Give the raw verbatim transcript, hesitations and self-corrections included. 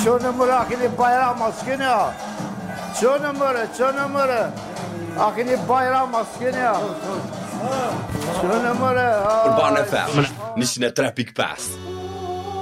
چه نمره آخینی bayram maskeni ya. چه نمره چه نمره آخینی bayram maskeni ya. چه نمره Urbana F M, nishin e tre pikë pesë.